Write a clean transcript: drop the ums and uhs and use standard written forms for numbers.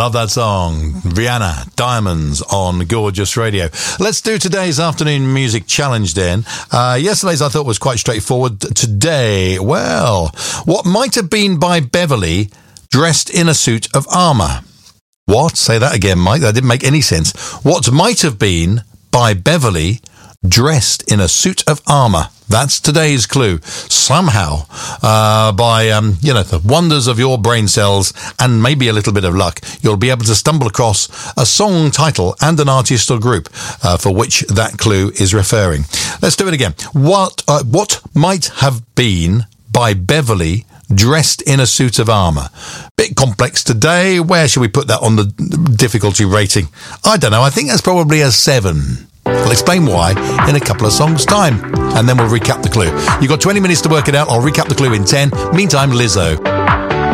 Love that song. Rihanna, Diamonds on Gorgeous Radio. Let's do today's afternoon music challenge then. Yesterday's I thought was quite straightforward. Today, well, what might have been by Beverly dressed in a suit of armour? What? Say that again, Mike. That didn't make any sense. What might have been by Beverly dressed in a suit of armour? That's today's clue. Somehow, by, the wonders of your brain cells and maybe a little bit of luck, you'll be able to stumble across a song title and an artist or group for which that clue is referring. Let's do it again. What might have been by Beverly dressed in a suit of armour? Bit complex today. Where should we put that on the difficulty rating? I don't know. I think that's probably a 7. I'll explain why in a couple of songs' time, and then we'll recap the clue. You've got 20 minutes to work it out. I'll recap the clue in 10. Meantime, Lizzo.